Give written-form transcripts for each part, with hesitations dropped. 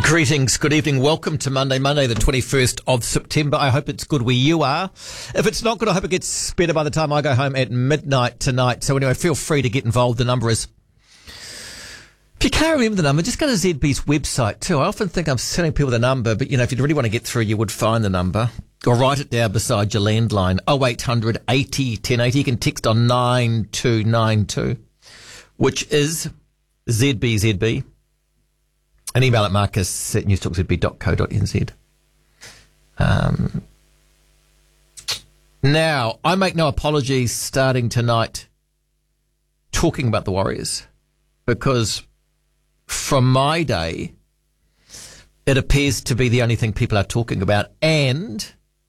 Greetings, good evening, welcome to Monday the 21st of September. I hope it's good where you are. If it's not good, I hope it gets better by the time I go home at midnight tonight. So anyway, feel free to get involved. The number is, if you can't remember the number, just go to ZB's website too. I often think I'm telling people the number, but if you really want to get through, you would find the number. Or write it down beside your landline, 0800 80 1080. You can text on 9292, which is ZBZB. An email at marcus@newstalkzb.co.nz. Now, I make no apologies starting tonight talking about the Warriors, because from my day, it appears to be the only thing people are talking about, and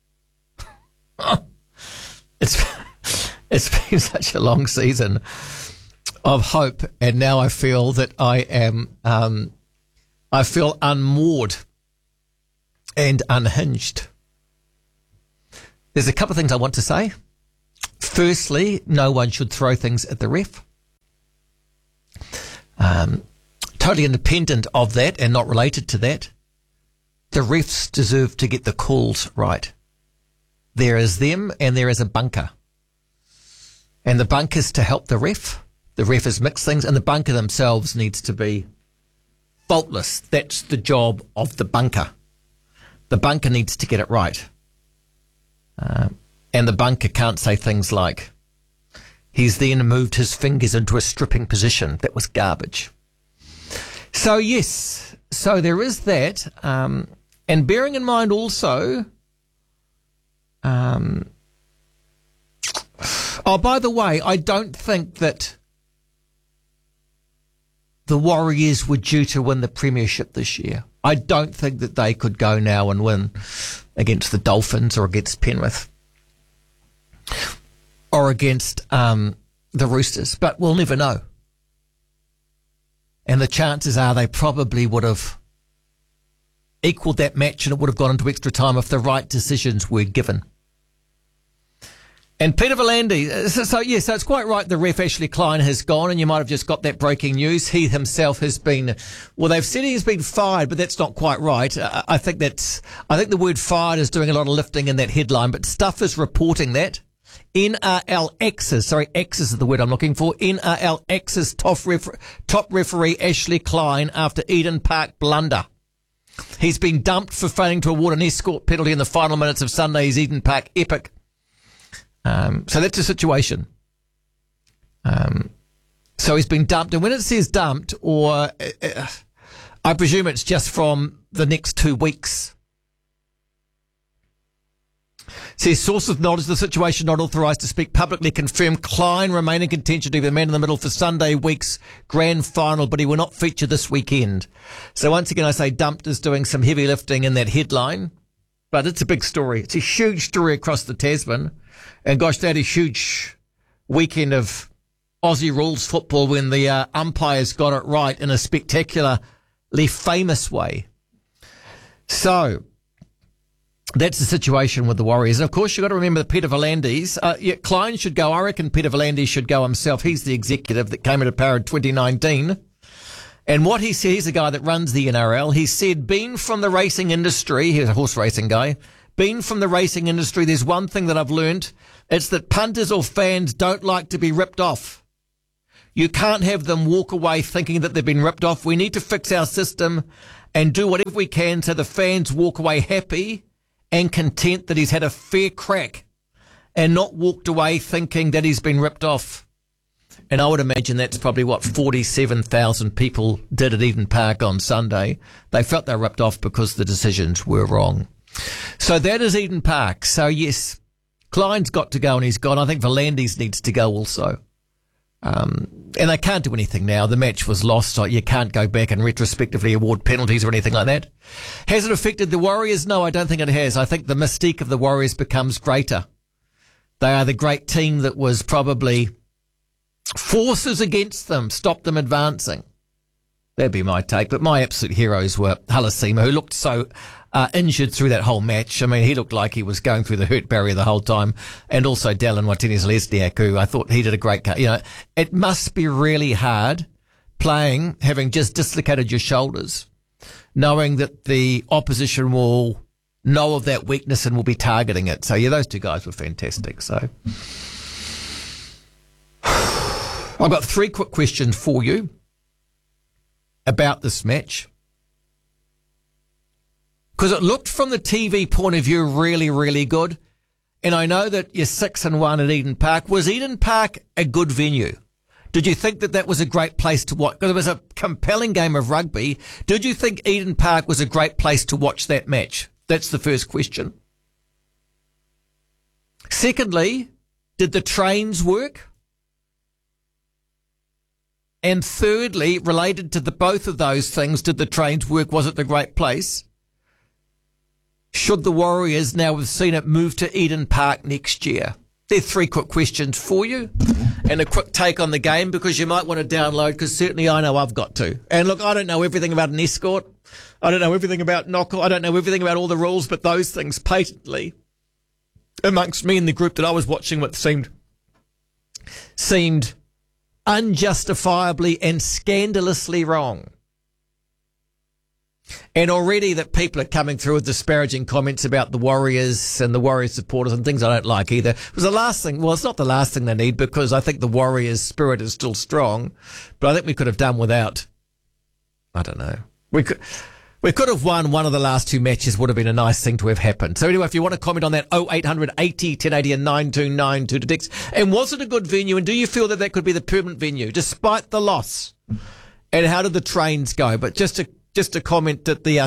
it's been such a long season of hope, and now I feel that I feel unmoored and unhinged. There's a couple of things I want to say. Firstly, no one should throw things at the ref. Totally independent of that and not related to that, the refs deserve to get the calls right. There is them and there is a bunker. And the bunker's to help the ref. The ref has mixed things, and the bunker themselves needs to be faultless. That's the job of the bunker. The bunker needs to get it right. And the bunker can't say things like, he's then moved his fingers into a stripping position. That was garbage. So yes, so there is that. And bearing in mind also, by the way, I don't think that the Warriors were due to win the premiership this year. I don't think that they could go now and win against the Dolphins or against Penrith or against the Roosters, but we'll never know. And the chances are they probably would have equalled that match, and it would have gone into extra time if the right decisions were given. And Peter V'landys, so it's quite right. The ref, Ashley Klein, has gone, and you might have just got that breaking news. He himself has been, well, they've said he's been fired, but that's not quite right. I think the word fired is doing a lot of lifting in that headline, but Stuff is reporting that NRLX's, X is the word I'm looking for, NRLX's top referee Ashley Klein after Eden Park blunder. He's been dumped for failing to award an escort penalty in the final minutes of Sunday's Eden Park epic. So that's the situation. So he's been dumped. And when it says dumped, or I presume it's just from the next 2 weeks. Says sources knowledge of the situation not authorised to speak publicly confirm Klein remain in contention to be the man in the middle for Sunday week's grand final, but he will not feature this weekend. So once again, I say dumped is doing some heavy lifting in that headline. But it's a big story. It's a huge story across the Tasman. And gosh, they had a huge weekend of Aussie rules football when the umpires got it right in a spectacularly famous way. So that's the situation with the Warriors. And of course, you've got to remember that Peter V'landys, Klein should go. I reckon Peter V'landys should go himself. He's the executive that came into power in 2019. And what he said, he's the guy that runs the NRL. He said, being from the racing industry, he's a horse racing guy, being from the racing industry, there's one thing that I've learned. It's that punters or fans don't like to be ripped off. You can't have them walk away thinking that they've been ripped off. We need to fix our system and do whatever we can so the fans walk away happy and content that he's had a fair crack and not walked away thinking that he's been ripped off. And I would imagine that's probably what 47,000 people did at Eden Park on Sunday. They felt they were ripped off because the decisions were wrong. So that is Eden Park. So yes, Klein's got to go and he's gone. I think V'landys needs to go also. And they can't do anything now. The match was lost, so you can't go back and retrospectively award penalties or anything like that. Has it affected the Warriors? No, I don't think it has. I think the mystique of the Warriors becomes greater. They are the great team that was probably forces against them, stopped them advancing. That'd be my take. But my absolute heroes were Halasima, who looked so injured through that whole match. I mean, he looked like he was going through the hurt barrier the whole time. And also Dallin Watene-Zelezniak, who I thought he did a great cut. It must be really hard playing, having just dislocated your shoulders, knowing that the opposition will know of that weakness and will be targeting it. So, yeah, those two guys were fantastic. So, I've got 3 quick questions for you about this match. Because it looked from the TV point of view really, really good. And I know that you're 6-1 at Eden Park. Was Eden Park a good venue? Did you think that that was a great place to watch? Because it was a compelling game of rugby. Did you think Eden Park was a great place to watch that match? That's the first question. Secondly, did the trains work? And thirdly, related to both of those things, did the trains work? Was it a great place? Should the Warriors, now we've seen it, move to Eden Park next year? They're 3 quick questions for you and a quick take on the game, because you might want to download, because certainly I know I've got to. And look, I don't know everything about an escort. I don't know everything about knock-off. I don't know everything about all the rules, but those things patently amongst me and the group that I was watching what seemed unjustifiably and scandalously wrong. And already that people are coming through with disparaging comments about the Warriors and the Warriors supporters and things I don't like either. It was the last thing. Well, it's not the last thing they need, because I think the Warriors' spirit is still strong. But I think we could have done without. I don't know. We could have won one of the last 2 matches. Would have been a nice thing to have happened. So anyway, if you want to comment on that, 0800 80 1080 and 9292 to text. And was it a good venue? And do you feel that could be the permanent venue despite the loss? And how did the trains go? But just to comment that the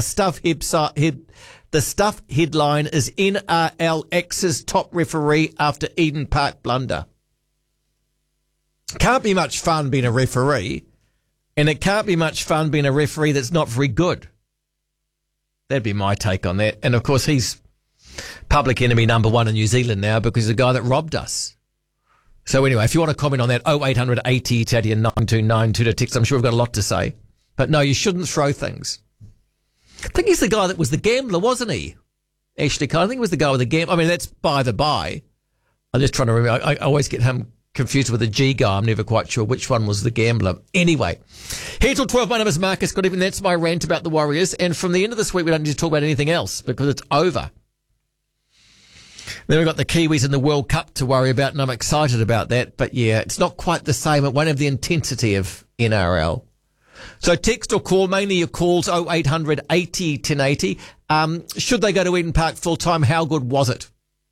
Stuff headline is NRLX's top referee after Eden Park blunder. Can't be much fun being a referee, and it can't be much fun being a referee that's not very good. That'd be my take on that. And of course, he's public enemy number 1 in New Zealand now, because he's the guy that robbed us. So anyway, if you want to comment on that, 0800 80 1080 and 9292 to text. I'm sure we've got a lot to say. But no, you shouldn't throw things. I think he's the guy that was the gambler, wasn't he? Ashley Cole. I think he was the guy with the gambler. I mean, that's by the by. I'm just trying to remember. I always get him confused with the G guy. I'm never quite sure which one was the gambler. Anyway, here till 12. My name is Marcus. Good evening. That's my rant about the Warriors. And from the end of this week, we don't need to talk about anything else, because it's over. Then we've got the Kiwis in the World Cup to worry about, and I'm excited about that. But yeah, it's not quite the same. It won't have the intensity of NRL. So text or call, mainly your calls, 0800 80 1080. Should they go to Eden Park full time? How good was it?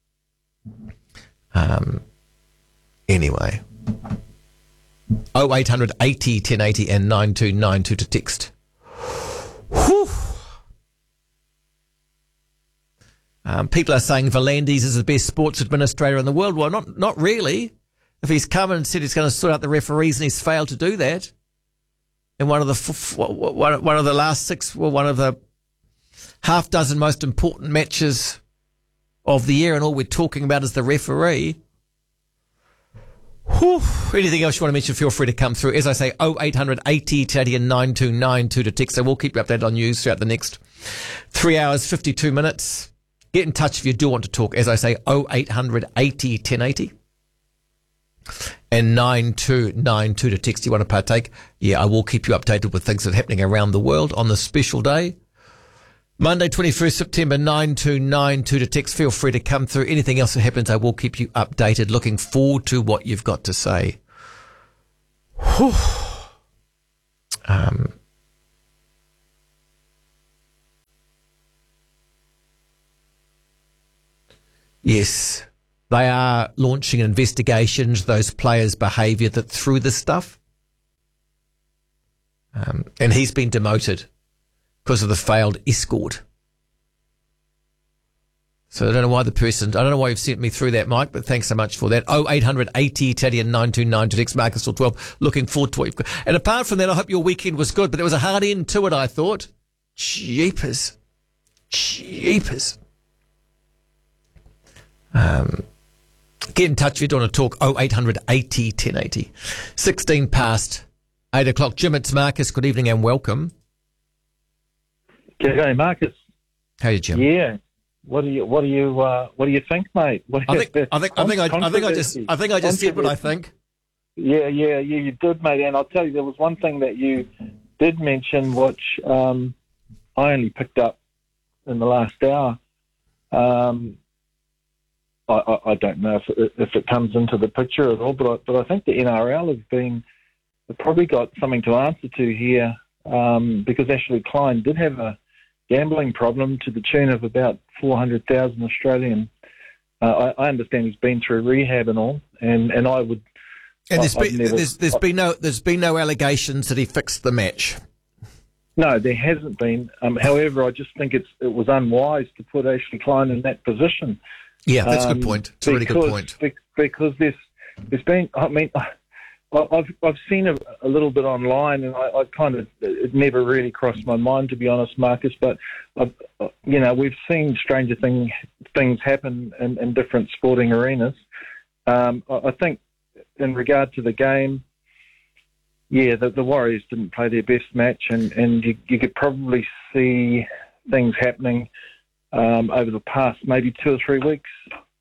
Anyway, 0800 80 1080 and 9292 to text. Whew. People are saying Volandis is the best sports administrator in the world. Well, not really. If he's come and said he's going to sort out the referees and he's failed to do that. In one of the last 6, well, one of the half dozen most important matches of the year, and all we're talking about is the referee. Whew. Anything else you want to mention, feel free to come through. As I say, 0800 80 1080 and 9292 to text. So we'll keep you updated on news throughout the next 3 hours, 52 minutes. Get in touch if you do want to talk. As I say, 0800 80 1080. And 9292 to text. You want to partake? Yeah, I will keep you updated with things that are happening around the world on this special day. Monday, 21st September, 9292 to text. Feel free to come through. Anything else that happens, I will keep you updated. Looking forward to what you've got to say. Whew. Yes. They are launching investigations, those players' behaviour that through this stuff. And he's been demoted because of the failed escort. So I don't know why you've sent me through that, Mike, but thanks so much for that. 0800 80 1080 and 929 to text Marcus till 12. Looking forward to it. And apart from that, I hope your weekend was good, but there was a hard end to it, I thought. Jeepers. Get in touch if you want to talk. 0800 80 1080. 16 past 8 o'clock. Jim, it's Marcus. Good evening and welcome. G'day, Marcus. How are you, Jim? Yeah. What do you think, mate? I think I just said what I think. Yeah, you did, mate. And I'll tell you, there was one thing that you did mention, which I only picked up in the last hour. I don't know if it comes into the picture at all, but I think the NRL have probably got something to answer to here, because Ashley Klein did have a gambling problem to the tune of about 400,000 Australian. I understand he's been through rehab and all, and I would. And there's been no allegations that he fixed the match. No, there hasn't been. However, I just think it was unwise to put Ashley Klein in that position. Yeah, that's a good point. It's a really good point. Because there's been. I mean, I've seen a little bit online, and I kind of, it never really crossed my mind, to be honest, Marcus. But we've seen stranger things happen in different sporting arenas. I think in regard to the game, yeah, the Warriors didn't play their best match, and you could probably see things happening over the past maybe 2 or 3 weeks.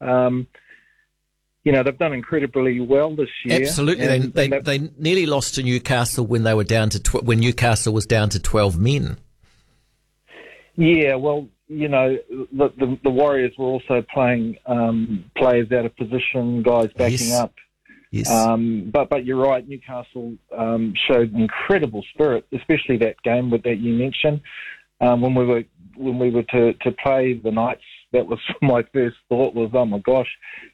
They've done incredibly well this year. Absolutely, they nearly lost to Newcastle when they were down to when Newcastle was down to 12 men. Yeah, well, the Warriors were also playing players out of position, guys backing up. Yes. But you're right, Newcastle showed incredible spirit, especially that game that you mentioned. When we were to play the Knights, that was my first thought was, oh my gosh.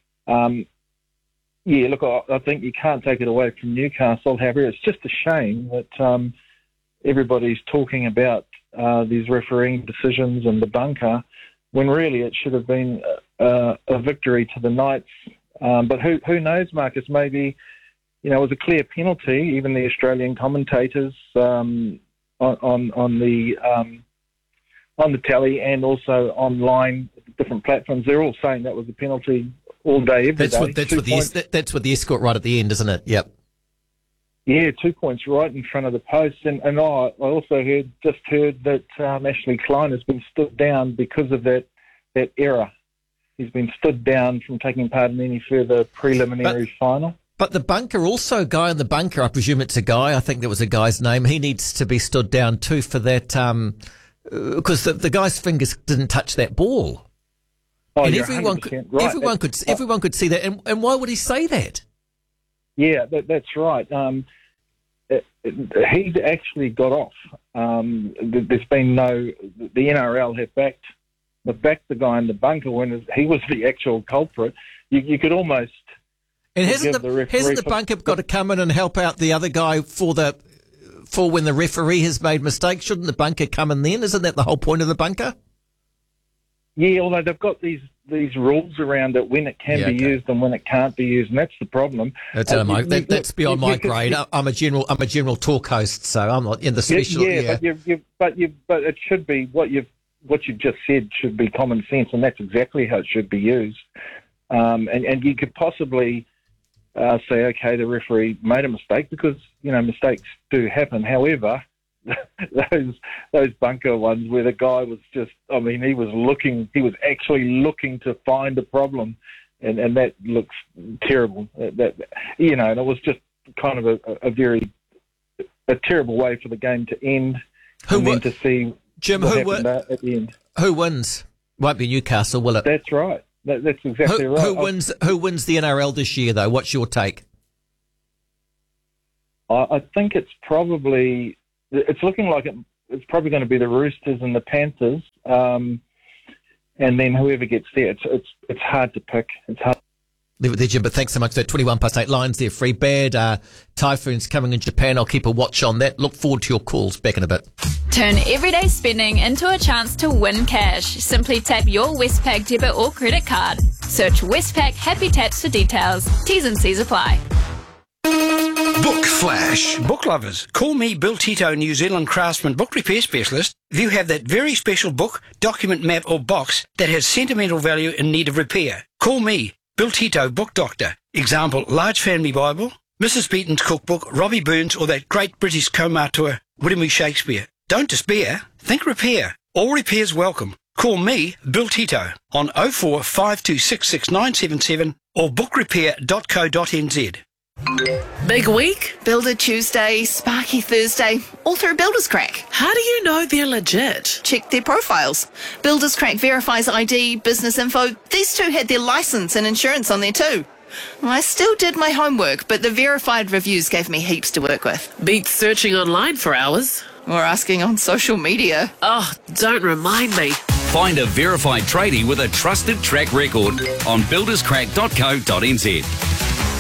Yeah, look, I think you can't take it away from Newcastle. However, it's just a shame that everybody's talking about these refereeing decisions and the bunker, when really it should have been a victory to the Knights. But who knows, Marcus? Maybe it was a clear penalty. Even the Australian commentators on the tally and also online, different platforms, they're all saying that was a penalty all day, every day. That's what the escort right at the end, isn't it? Yep. Yeah, 2 points right in front of the post. And I also heard that Ashley Klein has been stood down because of that error. He's been stood down from taking part in any further preliminary final. But the bunker, also guy in the bunker, I presume it's a guy, I think there was a guy's name, he needs to be stood down too for that, because the guy's fingers didn't touch that ball. Oh, and you're everyone 100% right. Everyone could see that. And why would he say that? Yeah, that's right. He actually got off. There's been the NRL have backed the guy in the bunker when he was the actual culprit. You could almost. And hasn't the bunker got to come in and help out the other guy for when the referee has made mistakes? Shouldn't the bunker come in then? Isn't that the whole point of the bunker? Yeah, although they've got these rules around it, when it can be used and when it can't be used, and that's the problem. That's beyond my grade. I'm a general talk host, so I'm not in the special. Yeah. But it should be what you've just said should be common sense, and that's exactly how it should be used. And you could possibly say, okay, the referee made a mistake, because mistakes do happen. However, those bunker ones where the guy was just, he was actually looking to find a problem, and that looks terrible. And it was just kind of a terrible way for the game to end. To see Jim, what happened at the end. Who wins? Won't be Newcastle, will it? That's right. That's exactly right. Who wins the NRL this year, though? What's your take? I think it's looking like it's probably going to be the Roosters and the Panthers, and then whoever gets there. It's hard to pick. It's hard. Leave it there, Jim, but thanks so much for that. 21+8 lines there, free. Bad typhoons coming in Japan. I'll keep a watch on that. Look forward to your calls. Back in a bit. Turn everyday spending into a chance to win cash. Simply tap your Westpac debit or credit card. Search Westpac Happy Taps for details. T's and C's apply. Book Flash. Book lovers, call me Bill Tito, New Zealand craftsman book repair specialist. If you have that very special book, document, map or box that has sentimental value in need of repair, call me, Bill Tito, book doctor. Example, large family Bible, Mrs. Beaton's cookbook, Robbie Burns or that great British co-auteur, William E. Shakespeare. Don't despair, think repair. All repairs welcome. Call me, Bill Tito, on 04 5266 977 or bookrepair.co.nz. Big week? Builder Tuesday, Sparky Thursday, all through Builders Crack. How do you know they're legit? Check their profiles. Builders Crack verifies ID, business info. These two had their license and insurance on there too. I still did my homework, but the verified reviews gave me heaps to work with. Beats searching online for hours. Or asking on social media. Oh, don't remind me. Find a verified tradie with a trusted track record on builderscrack.co.nz.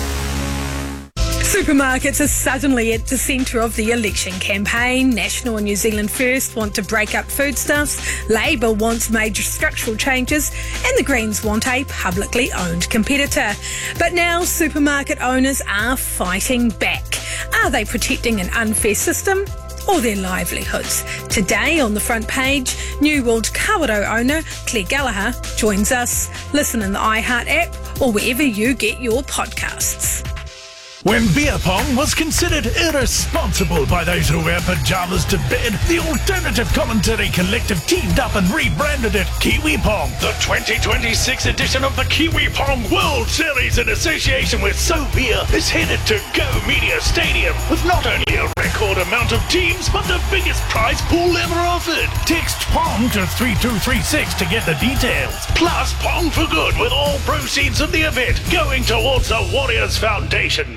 Supermarkets are suddenly at the centre of the election campaign. National and New Zealand First want to break up foodstuffs, Labour wants major structural changes, and the Greens want a publicly owned competitor. But now supermarket owners are fighting back. Are they protecting an unfair system or their livelihoods? Today on the front page, New World Kawerau owner Claire Gallagher joins us. Listen in the iHeart app or wherever you get your podcasts. When beer pong was considered irresponsible by those who wear pyjamas to bed, the Alternative Commentary Collective teamed up and rebranded it Kiwi Pong. The 2026 edition of the Kiwi Pong World Series in association with SoBeer is headed to Go Media Stadium with not only a record amount of teams, but the biggest prize pool ever offered. Text PONG to 3236 to get the details. Plus Pong for Good with all proceeds of the event going towards the Warriors Foundation.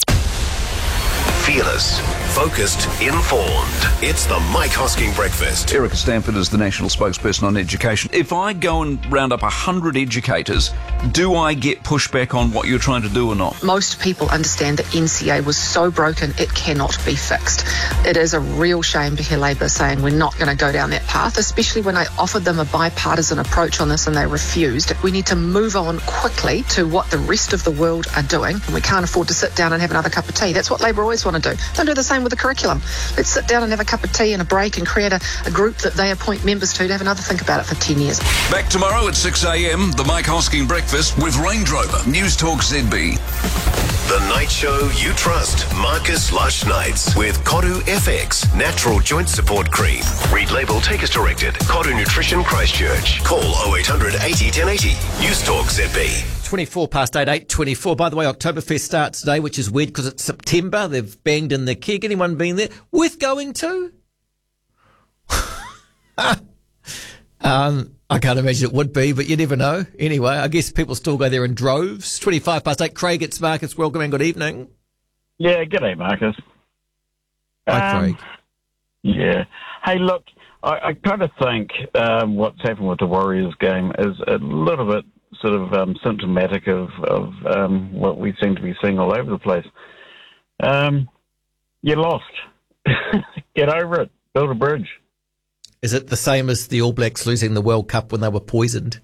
Fearless, focused, informed. It's the Mike Hosking Breakfast. Erica Stanford is the national spokesperson on education. If I go and round up 100 educators, do I get pushback on what you're trying to do or not? Most people understand that NCA was so broken it cannot be fixed. It is a real shame to hear Labour saying we're not going to go down that path, especially when I offered them a bipartisan approach on this and they refused. We need to move on quickly to what the rest of the world are doing. We can't afford to sit down and have another cup of tea. That's what Labour always want to do. Don't do the same with the curriculum. Let's sit down and have a cup of tea and a break and create a group that they appoint members to have another think about it for 10 years. Back tomorrow at 6 a.m, the Mike Hosking Breakfast with Range Rover, News Talk ZB. The night show you trust. Marcus Lush Nights with Kodu FX Natural Joint Support Cream. Read label, take as directed. Kodu Nutrition Christchurch. Call 0800 80 1080. News Talk ZB. 24 past 8, 8:24. By the way, Oktoberfest starts today, which is weird because it's September. They've banged in the keg. Anyone been there? Worth going to? I can't imagine it would be, but you never know. Anyway, I guess people still go there in droves. 25 past 8. Craig, it's Marcus. Welcome and good evening. Yeah, g'day, Marcus. Hi, Craig. Yeah. Hey, look, I kind of think what's happened with the Warriors game is a little bit sort of symptomatic of what we seem to be seeing all over the place. You lost. Get over it. Build a bridge. Is it the same as the All Blacks losing the World Cup when they were poisoned?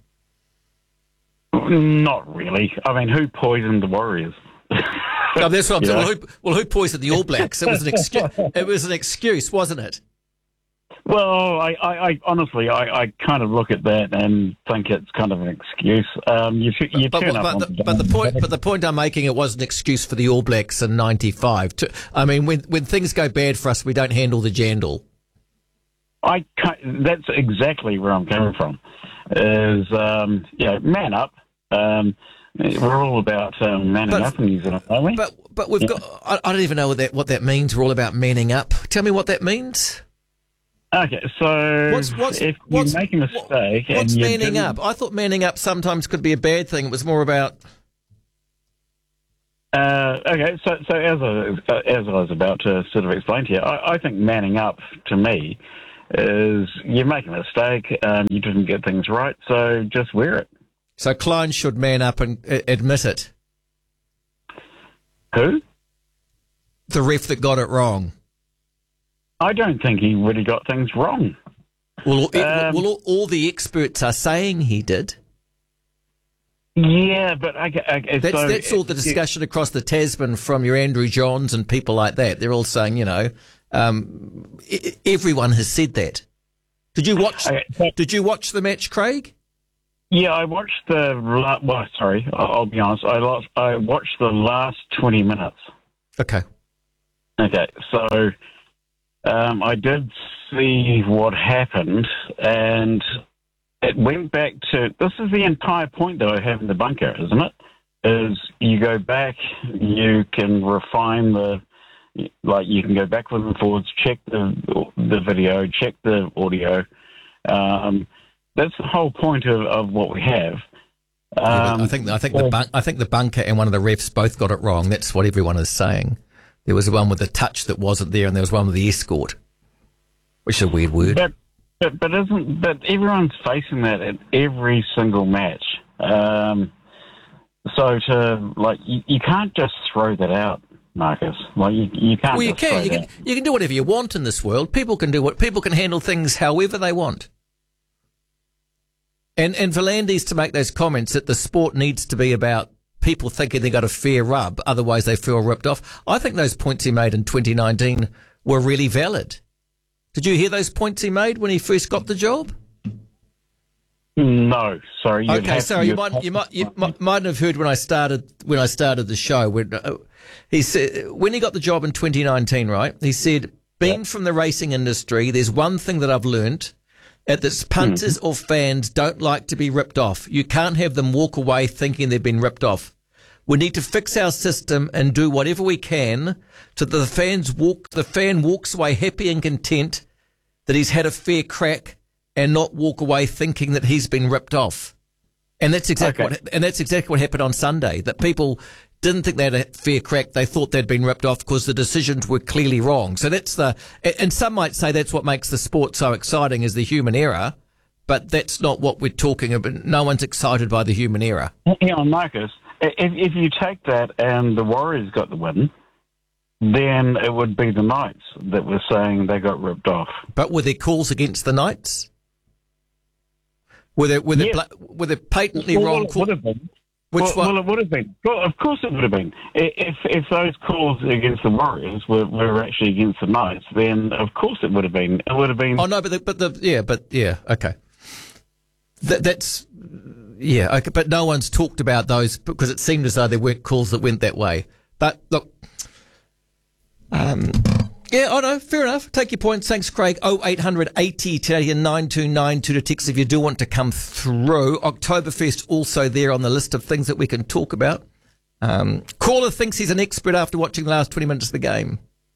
Not really. I mean, who poisoned the Warriors? No, that's what I'm saying. Well, who poisoned the All Blacks? It was an excuse. It was an excuse, wasn't it? Well, I honestly, I kind of look at that and think it's kind of an excuse. But the point I'm making, it was an excuse for the All Blacks in '95. I mean, when things go bad for us, we don't handle the jandal. That's exactly where I'm coming from. Is man up. We're all about manning up in New Zealand, aren't we? But we've got. I don't even know what that means. We're all about manning up. Tell me what that means. Okay, so if you make a mistake, what's manning up? I thought manning up sometimes could be a bad thing. It was more about. Okay, so as I was about to sort of explain to you, I think manning up to me is you make a mistake, you didn't get things right, so just wear it. So Klein should man up and admit it. Who? The ref that got it wrong. I don't think he really got things wrong. Well, all the experts are saying he did. Yeah, but that's all the discussion across the Tasman from your Andrew Johns and people like that. They're all saying, everyone has said that. Did you watch? Did you watch the match, Craig? Yeah, I watched I'll be honest. I watched the last 20 minutes. Okay. So I did see what happened, and it went back to, this is the entire point that I have in the bunker, isn't it? is you go back, you can refine you can go backwards and forwards, check the video, check the audio. That's the whole point of what we have. I think the bunker and one of the refs both got it wrong. That's what everyone is saying. There was one with the touch that wasn't there, and there was one with the escort, which is a weird word. But everyone's facing that at every single match. So you can't just throw that out, Marcus. You can't. Well, you can. You can do whatever you want in this world. People can handle things however they want. And for Landis to make those comments that the sport needs to be about people thinking they got a fair rub, otherwise they feel ripped off. I think those points he made in 2019 were really valid. Did you hear those points he made when he first got the job? No, sorry. You might have heard when I started the show. He said when he got the job in 2019, right? He said, "Being from the racing industry, there's one thing that I've learnt." That punters or fans don't like to be ripped off. You can't have them walk away thinking they've been ripped off. We need to fix our system and do whatever we can so that the fan walks away happy and content that he's had a fair crack and not walk away thinking that he's been ripped off. And that's exactly what happened on Sunday. That people didn't think they had a fair crack. They thought they'd been ripped off because the decisions were clearly wrong. So and some might say that's what makes the sport so exciting is the human error, but that's not what we're talking about. No one's excited by the human error. Hang on, Marcus. If you take that and the Warriors got the win, then it would be the Knights that were saying they got ripped off. But were there calls against the Knights? Were there patently wrong calls? Well, it would have been. Well, of course it would have been. If those calls against the Warriors were actually against the Knights, then of course it would have been. It would have been. Oh no, okay. That's okay. But no one's talked about those because it seemed as though there weren't calls that went that way. But look, fair enough. Take your points. Thanks, Craig. 0800 80 929 to text if you do want to come through. Oktoberfest also there on the list of things that we can talk about. Caller thinks he's an expert after watching the last 20 minutes of the game.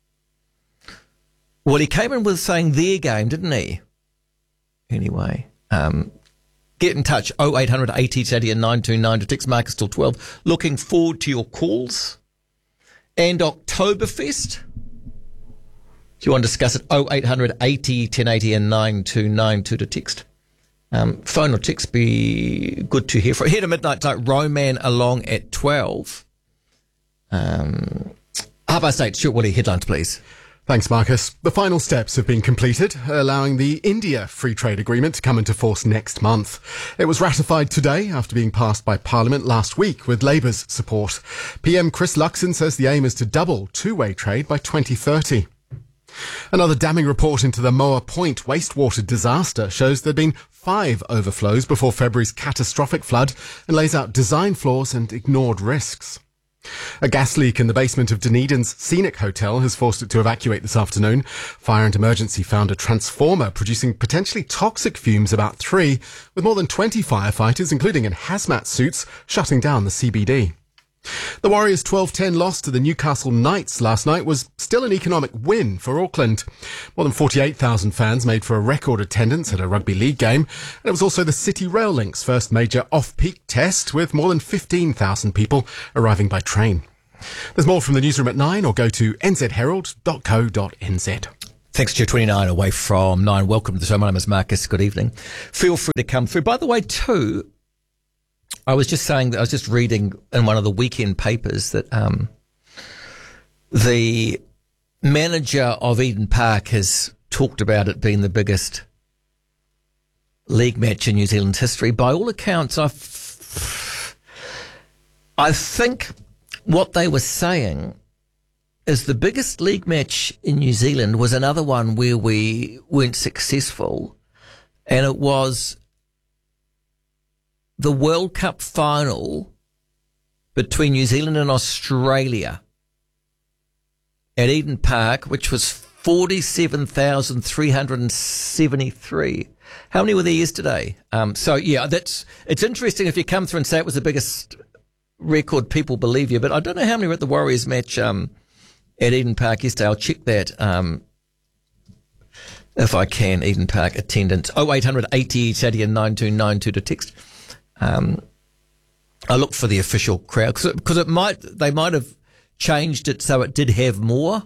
Well, he came in with saying their game, didn't he? Anyway, get in touch. 0800 80 929 to text Marcus till 12. Looking forward to your calls. And Oktoberfest. If you want to discuss it, 0800 80 1080 and 9292 to text. Phone or text be good to hear from. Here to midnight tonight, Roman along at 12. 8:30, Stuart Woody, headlines please. Thanks, Marcus. The final steps have been completed, allowing the India Free Trade Agreement to come into force next month. It was ratified today after being passed by Parliament last week with Labour's support. PM Chris Luxon says the aim is to double two-way trade by 2030. Another damning report into the Moa Point wastewater disaster shows there have been 5 overflows before February's catastrophic flood and lays out design flaws and ignored risks. A gas leak in the basement of Dunedin's Scenic Hotel has forced it to evacuate this afternoon. Fire and Emergency found a transformer producing potentially toxic fumes about 3, with more than 20 firefighters, including in hazmat suits, shutting down the CBD. The Warriors' 12-10 loss to the Newcastle Knights last night was still an economic win for Auckland. More than 48,000 fans made for a record attendance at a rugby league game, and it was also the City Rail Link's first major off-peak test, with more than 15,000 people arriving by train. There's more from the newsroom at 9, or go to nzherald.co.nz. Thanks to 29 away from 9. Welcome to the show. My name is Marcus. Good evening. Feel free to come through. By the way, too, I was just saying that I was just reading in one of the weekend papers that the manager of Eden Park has talked about it being the biggest league match in New Zealand history. By all accounts, I think what they were saying is the biggest league match in New Zealand was another one where we weren't successful, and it was the World Cup final between New Zealand and Australia at Eden Park, which was 47,373. How many were there yesterday? It's interesting if you come through and say it was the biggest record, people believe you, but I don't know how many were at the Warriors match at Eden Park yesterday. I'll check that if I can. Eden Park attendance 0800 80 Saturday and 9292 to text. I look for the official crowd because they might have changed it so it did have more.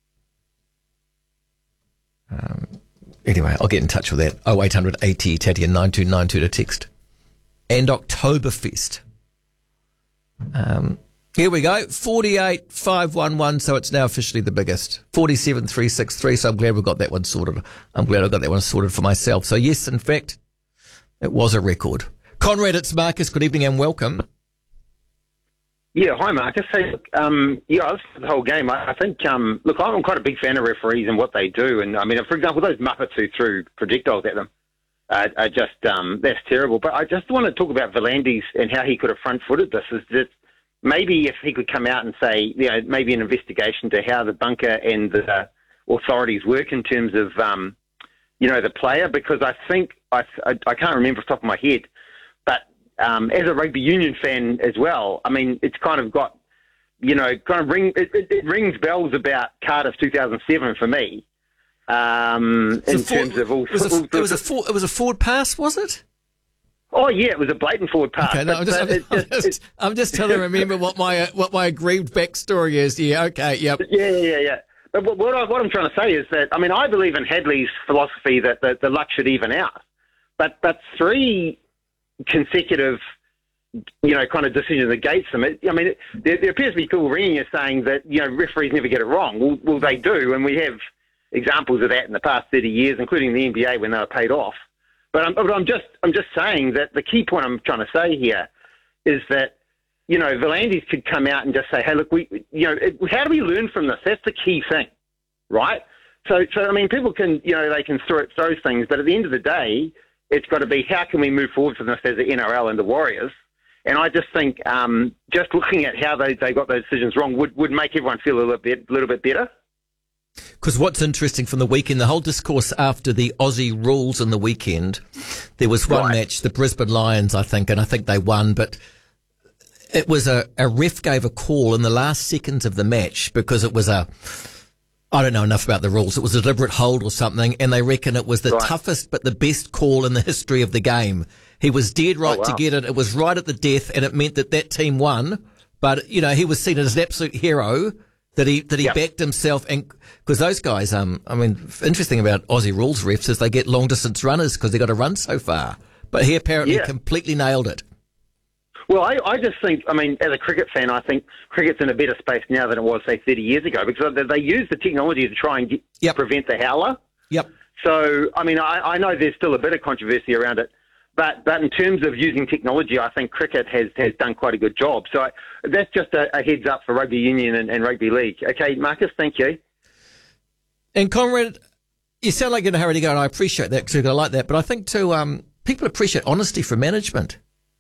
Anyway, I'll get in touch with that. 0800 80 Saturday and 9292 to text. And Oktoberfest. Here we go. 48,511. So it's now officially the biggest. 47,363. So I'm glad we've got that one sorted. I'm glad I got that one sorted for myself. So yes, in fact, it was a record. Conrad, it's Marcus. Good evening and welcome. Yeah, hi Marcus. Hey, look, I listened to the whole game. I think, look, I'm quite a big fan of referees and what they do. And I mean, for example, those Muppets who threw projectiles at them are just, that's terrible. But I just want to talk about Volandis and how he could have front-footed this. Is that maybe if he could come out and say, maybe an investigation to how the bunker and the authorities work in terms of, the player, because I think, I can't remember off the top of my head, but as a rugby union fan as well, I mean, it's kind of got, it rings bells about Cardiff 2007 for me. Terms of all, it was a forward pass, was it? Oh yeah, it was a blatant forward pass. Okay, no, I'm just trying to remember what my aggrieved backstory is. Yeah, okay, yep. Yeah. But what I'm trying to say is that, I mean, I believe in Hadley's philosophy that the luck should even out. But 3 consecutive, kind of decisions against them. There appears to be people ringing us saying that, referees never get it wrong. Well, they do, and we have examples of that in the past 30 years, including the NBA when they were paid off. But I'm just saying that the key point I'm trying to say here is that, Volandis could come out and just say, hey, look, how do we learn from this? That's the key thing, right? So I mean, people can, they can throw things, but at the end of the day, it's got to be how can we move forward from this as the NRL and the Warriors? And I just think just looking at how they got those decisions wrong would make everyone feel a little bit better. Because what's interesting from the weekend, the whole discourse after the Aussie rules in the weekend, there was one match, the Brisbane Lions, I think, and I think they won, but it was a ref gave a call in the last seconds of the match because it was I don't know enough about the rules. It was a deliberate hold or something, and they reckon it was the toughest but the best call in the history of the game. He was dead right to get it. It was right at the death, and it meant that team won. But, he was seen as an absolute hero that he backed himself. And because those guys, interesting about Aussie rules refs is they get long distance runners because they got to run so far. But he apparently completely nailed it. Well, I just think, as a cricket fan, I think cricket's in a better space now than it was, say, 30 years ago, because they use the technology to try and prevent the howler. Yep. So, I know there's still a bit of controversy around it, but in terms of using technology, I think cricket has done quite a good job. So that's just a heads up for rugby union and rugby league. Okay, Marcus, thank you. And Conrad, you sound like you're in a hurry to go, and I appreciate that because I like that. But I think too, people appreciate honesty from management.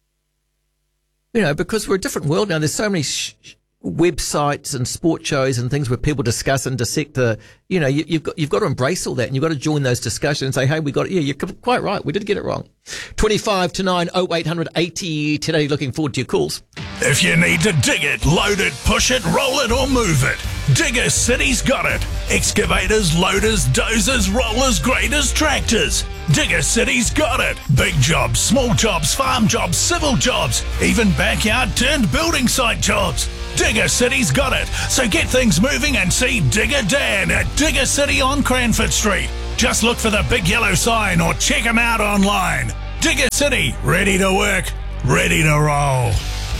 Because we're a different world now. There's so many websites and sport shows and things where people discuss and dissect you've got to embrace all that, and you've got to join those discussions and say, hey, we got it. Yeah, you're quite right. We did get it wrong. 25 to 9, 0800 80 today. Looking forward to your calls. If you need to dig it, load it, push it, roll it or move it, Digger City's got it. Excavators, loaders, dozers, rollers, graders, tractors. Digger City's got it. Big jobs, small jobs, farm jobs, civil jobs, even backyard turned building site jobs. Digger City's got it. So get things moving and see Digger Dan at Digger City on Cranford Street. Just look for the big yellow sign or check them out online. Digger City, ready to work, ready to roll.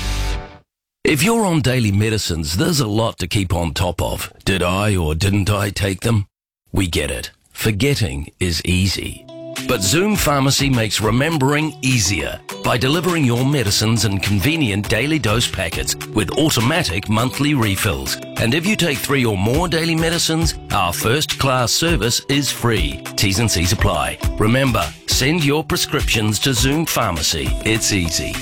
If you're on daily medicines, there's a lot to keep on top of. Did I or didn't I take them? We get it. Forgetting is easy. But Zoom Pharmacy makes remembering easier by delivering your medicines in convenient daily dose packets with automatic monthly refills. And if you take 3 or more daily medicines, our first-class service is free. T's and C's apply. Remember, send your prescriptions to Zoom Pharmacy. It's easy.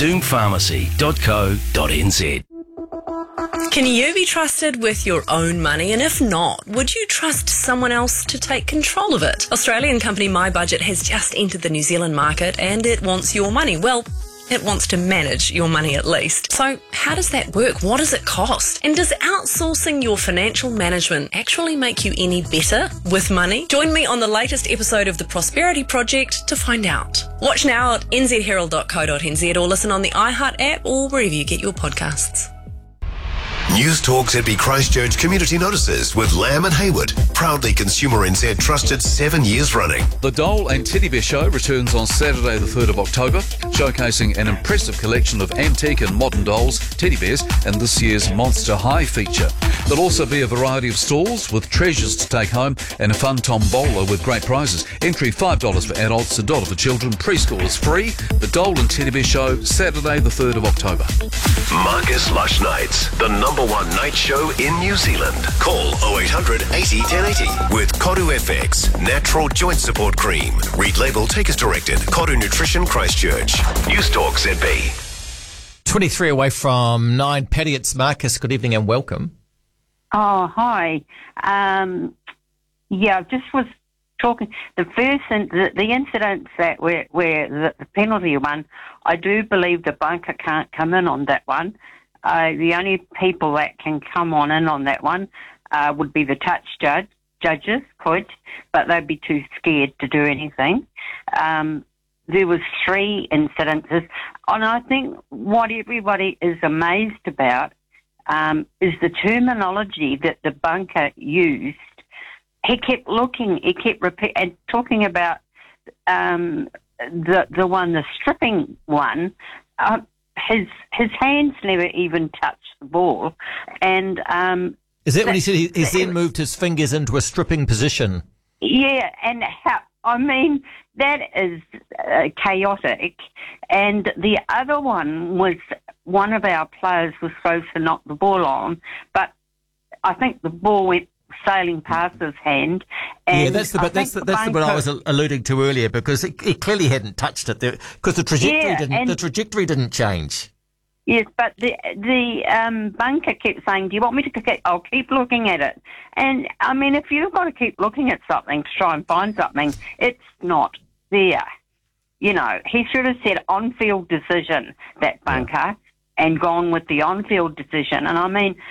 zoompharmacy.co.nz. Can you be trusted with your own money? And if not, would you trust someone else to take control of it? Australian company My Budget has just entered the New Zealand market and it wants your money. Well, It wants to manage your money at least. So how does that work? What does it cost? And does outsourcing your financial management actually make you any better with money? Join me on the latest episode of The Prosperity Project to find out. Watch now at nzherald.co.nz or listen on the iHeart app or wherever you get your podcasts. News Talk ZB Christchurch Community Notices with Lamb and Hayward. Proudly Consumer NZ trusted 7 years running. The Dole and Teddy Bear Show returns on Saturday the 3rd of October, showcasing an impressive collection of antique and modern dolls, teddy bears, and this year's Monster High feature. There'll also be a variety of stalls with treasures to take home and a fun tombola with great prizes. Entry $5 for adults, $1 for children. Preschool is free. The Dole and Teddy Bear Show, Saturday the 3rd of October. Marcus Lush Nights, the #1 night show in New Zealand. Call 0800 80 1080 with Koru FX, Natural Joint Support Cream. Read label, take as directed. Koru Nutrition Christchurch. News Talk ZB. 23 away from 9. Paddy, it's Marcus. Good evening and welcome. Oh, hi. Yeah, I just was talking. The first, the incidents that where the penalty one, I do believe the bunker can't come in on that one. The only people that can come in on that one would be the touch judges could, but they'd be too scared to do anything. There was 3 incidences, and I think what everybody is amazed about is the terminology that the bunker used. He kept and talking about the stripping one. His hands never even touched the ball, and is that when he said he's then moved his fingers into a stripping position? Yeah, and that is chaotic. And the other one was one of our players was supposed to knock the ball on, but I think the ball went sailing past his hand. And yeah, that's the bit I was alluding to earlier, because he clearly hadn't touched it there, because the trajectory didn't change. Yes, but the bunker kept saying, "Do you want me to? I'll keep looking at it." And I mean, if you've got to keep looking at something to try and find something, it's not there. You know, he should have said on-field decision, that bunker, and gone with the on-field decision. And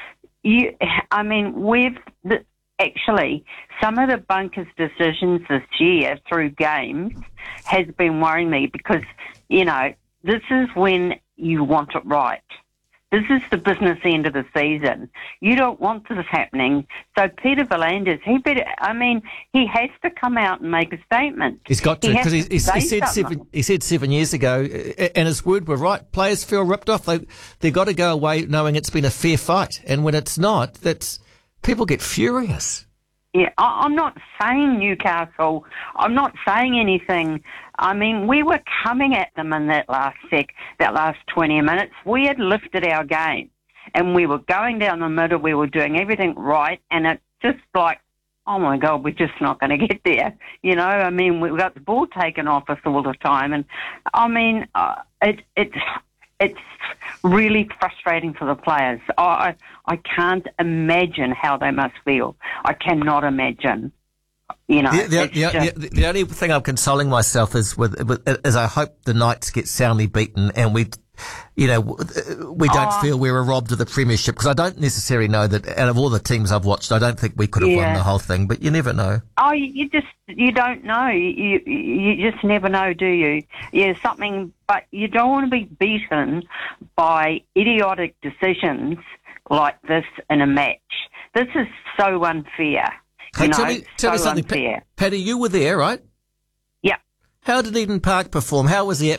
actually, some of the bunker's decisions this year through games has been worrying me, because, you know, this is when you want it right. This is the business end of the season. You don't want this happening. So Peter V'landys, he has to come out and make a statement. He's got to, because he said 7 years ago, and his word were right, players feel ripped off. They've got to go away knowing it's been a fair fight. And when it's not, people get furious. Yeah, I'm not saying Newcastle. I'm not saying anything. I mean, we were coming at them in that last 20 minutes. We had lifted our game, and we were going down the middle. We were doing everything right, and it's just like, oh my God, we're just not going to get there. You know, I mean, we got the ball taken off us all the time, and I mean, it's really frustrating for the players. I can't imagine how they must feel. I cannot imagine. You know, the only thing I'm consoling myself is is I hope the Knights get soundly beaten, and we don't feel we were robbed of the premiership, because I don't necessarily know that out of all the teams I've watched, I don't think we could have won the whole thing, but you never know. Oh, you don't know. You just never know, do you? Yeah, but you don't want to be beaten by idiotic decisions like this in a match. This is so unfair. Hey, tell me something, unfair. Paddy, you were there, right? Yeah. How did Eden Park perform? How was the